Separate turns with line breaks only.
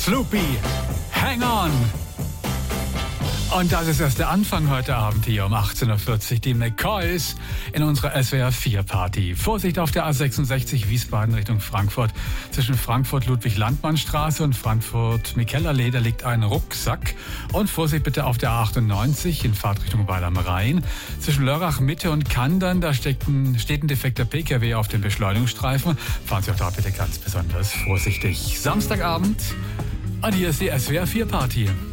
Sloopy, Hang On. Und das ist erst der Anfang heute Abend hier um 18.40 Uhr. Die McCoys in unserer SWR 4 Party. Vorsicht auf der A66 Wiesbaden Richtung Frankfurt. Zwischen Frankfurt-Ludwig-Landmann-Straße und Frankfurt-Mikellerlee, da liegt ein Rucksack. Und Vorsicht bitte auf der A98 in Fahrtrichtung Weil am Rhein. Zwischen Lörrach Mitte und Kandern, da steht ein defekter PKW auf dem Beschleunigungsstreifen. Fahren Sie auch da bitte ganz besonders vorsichtig. Samstagabend. Und hier ist die SWR 4 Party.